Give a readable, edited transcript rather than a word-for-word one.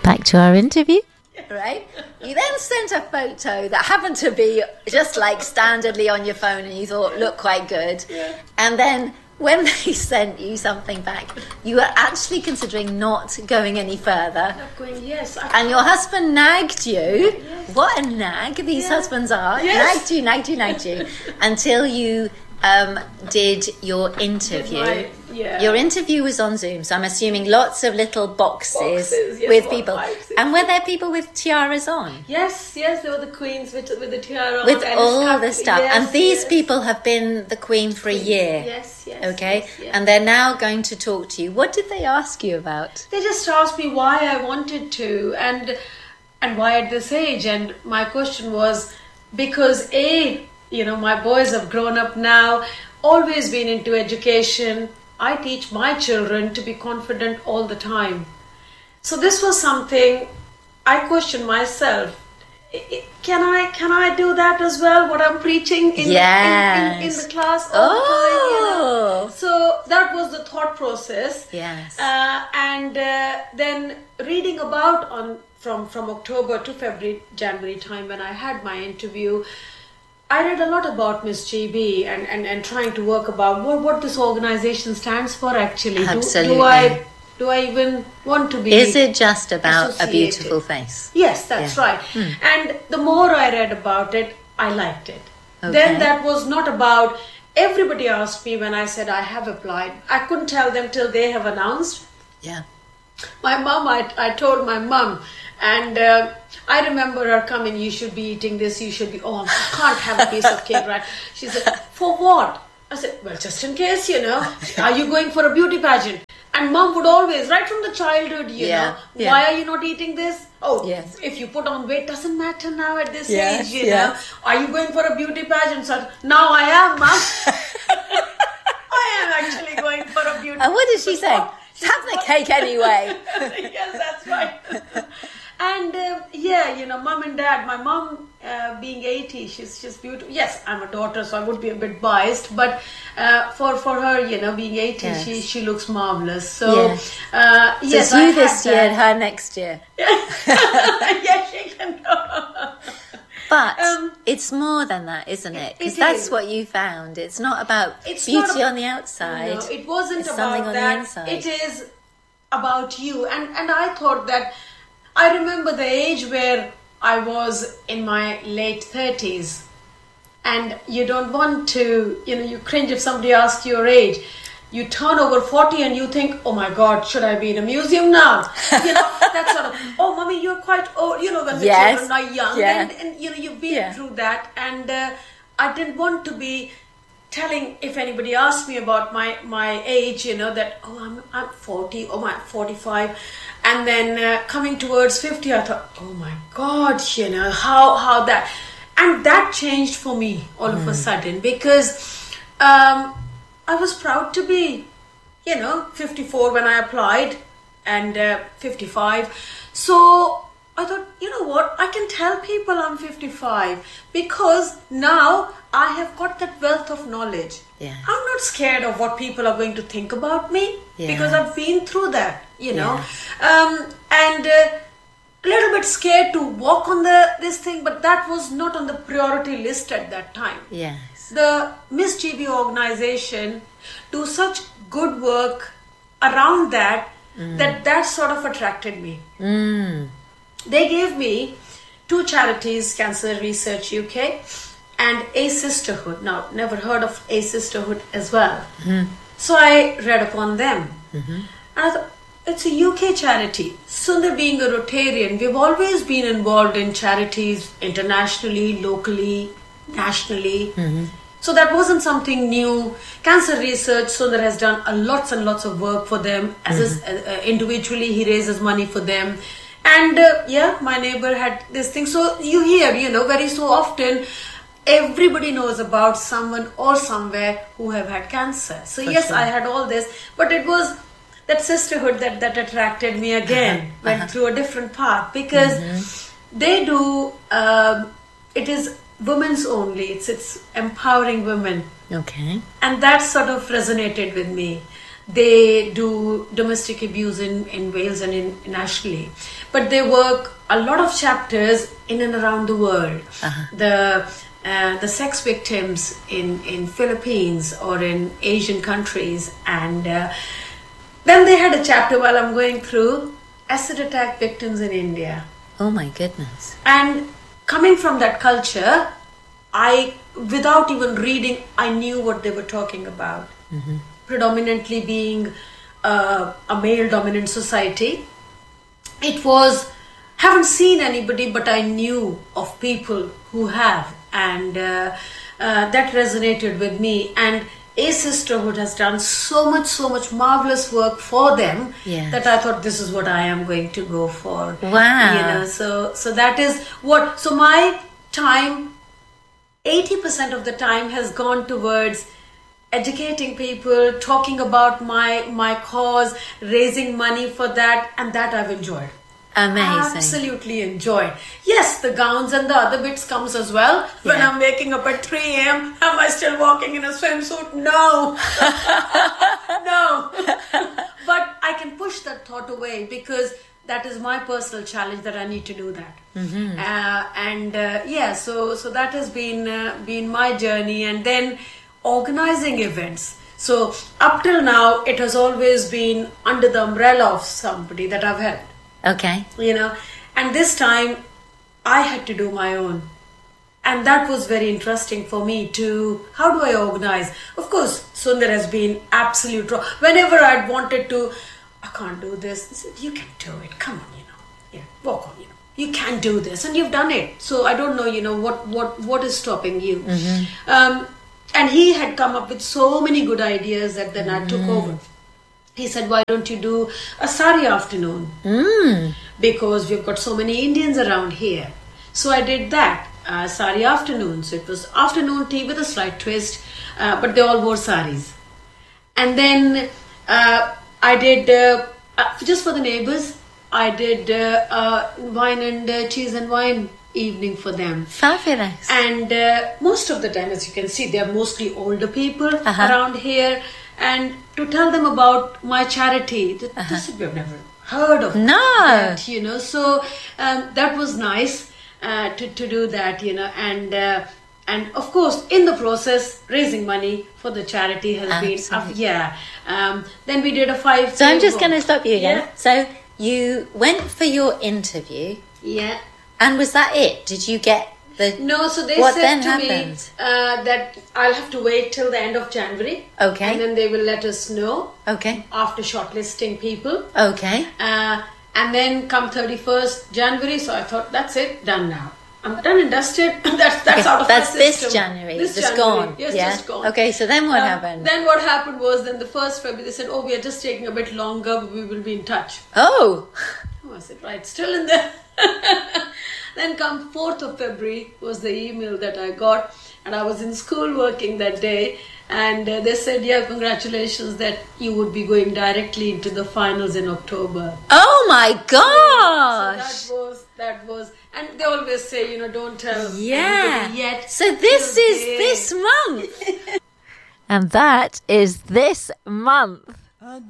Back to our interview. Right? You then sent a photo that happened to be just like standardly on your phone and you thought looked quite good. Yeah. And then when they sent you something back, you were actually considering not going any further. Not going, yes. And your husband nagged you. Yes. What a nag these husbands are. Yes. Nagged you, until you did your interview. Your interview was on Zoom, so I'm assuming lots of little boxes yes, with 4, people. 5, 6. And were there people with tiaras on? Yes, they were the queens with the tiara With on. all the stuff. Yes, and these yes. people have been the queen for a year. Yes. Okay? Yes. And they're now going to talk to you. What did they ask you about? They just asked me why I wanted to and why at this age. And my question was because my boys have grown up now, always been into education. I teach my children to be confident all the time. So this was something I questioned myself. Can I do that as well? What I'm preaching in the class all the time. So that was the thought process. Yes. And then reading about from October to February, January time when I had my interview, I read a lot about Miss GB and trying to work about what this organization stands for actually. Absolutely. Do I even want to be? Is it just about a associated? beautiful face? Yes, that's right. And the more I read about it, I liked it. Then that was not about, everybody asked me when I said I have applied. I couldn't tell them till they have announced. Yeah. My mom, I told my mom, and I remember her coming, you should be eating this, you should be, I can't have a piece of cake, right? She said, for what? I said, well, just in case, are you going for a beauty pageant? And mom would always, right from the childhood, why are you not eating this? Oh, yes. If you put on weight, doesn't matter now at this Yes, age, yes. Are you going for a beauty pageant? So, now I am, mom. I am actually going for a beauty pageant. And what did she say? Have the cake anyway. Yes, that's right. And mom and dad, my mom being 80, she's beautiful. Yes, I'm a daughter, so I would be a bit biased, but for her, being 80, yes. she looks marvelous. So, yes. yes, so you this year and her next year. Yes, she can. But it's more than that, isn't it? Because that's what you found. It's not about beauty on the outside. No, it wasn't it's about something on that. The inside. It is about you. And I thought that, I remember the age where I was in my late 30s. And you don't want to, you cringe if somebody asks your age. You turn over 40 and you think, oh my God, should I be in a museum now? That sort of, oh mommy, you're quite old, when the children are young. Yeah. And you've been through that. And I didn't want to be telling, if anybody asked me about my age, that, I'm 40, I'm 45. And then coming towards 50, I thought, oh my God, how that. And that changed for me all of a sudden because I was proud to be, 54 when I applied and 55. So I thought, what? I can tell people I'm 55 because now I have got that wealth of knowledge. Yeah. I'm not scared of what people are going to think about me because I've been through that, and a little bit scared to walk on this thing, but that was not on the priority list at that time. Yes. The Miss GB organization do such good work around that that sort of attracted me. They gave me 2 charities, Cancer Research UK and A Sisterhood. Now, never heard of A Sisterhood as well. So I read upon them. And I thought, it's a UK charity. Sundar being a Rotarian, we've always been involved in charities internationally, locally, nationally. So that wasn't something new. Cancer Research, Sundar has done lots and lots of work for them. Individually, he raises money for them. And my neighbor had this thing. So you hear, very so often, everybody knows about someone or somewhere who have had cancer. So yes, sure. I had all this, but it was that sisterhood that attracted me again. Went through a different path because they do, it is women's only. It's empowering women. Okay. And that sort of resonated with me. They do domestic abuse in Wales and in Ashley. But they work a lot of chapters in and around the world. The sex victims in Philippines or in Asian countries. And then they had a chapter while I'm going through acid attack victims in India. Oh my goodness. And coming from that culture, without even reading, I knew what they were talking about. Mm-hmm. Predominantly being a male-dominant society. It was, haven't seen anybody, but I knew of people who have. And that resonated with me. And A Sisterhood has done so much marvelous work for them that I thought this is what I am going to go for. Wow. So that is what, so my time, 80% of the time has gone towards educating people, talking about my cause, raising money for that, and that I've enjoyed. Amazing. Absolutely enjoyed. Yes, the gowns and the other bits comes as well. When I'm waking up at 3 a.m., am I still walking in a swimsuit? No. No. But I can push that thought away because that is my personal challenge that I need to do that. Mm-hmm. So that has been my journey. And then organizing events. So up till now, it has always been under the umbrella of somebody that I've helped. Okay. And this time I had to do my own. And that was very interesting for me to, how do I organize? Of course, Sundar has been absolute. Whenever I'd wanted to, I can't do this. He said, you can do it. Come on, walk on, you can do this. And you've done it. So I don't know, what is stopping you? Mm-hmm. And he had come up with so many good ideas that then I took over. He said, why don't you do a sari afternoon? Because we've got so many Indians around here. So I did that, sari afternoon. So it was afternoon tea with a slight twist, but they all wore saris. And then I did, just for the neighbors, I did wine and cheese and wine evening for them. Fabulous. And most of the time, as you can see, they're mostly older people around here. And to tell them about my charity, this we've never heard of. No. That, so that was nice to do that, and of course, in the process, raising money for the charity has been, then we did a 5. So I'm just going to stop you again. Yeah. So you went for your interview. Yeah. And was that it? Did you get No, so they said to me that I'll have to wait till the end of January. Okay. And then they will let us know. Okay. After shortlisting people. Okay. And then come 31st January, so I thought, that's it, done now. I'm done and dusted. That's out of my system. That's this January. It's gone. Yes, just gone. Okay, so then what happened? Then what happened was, then the 1st February, they said, we are just taking a bit longer, but we will be in touch. Oh, I said, right, still in there. Then come 4th of February was the email that I got, and I was in school working that day, and they said, congratulations that you would be going directly into the finals in October. Oh my gosh! So that was, and they always say, don't tell anybody yet. So this is this month. And that is this month.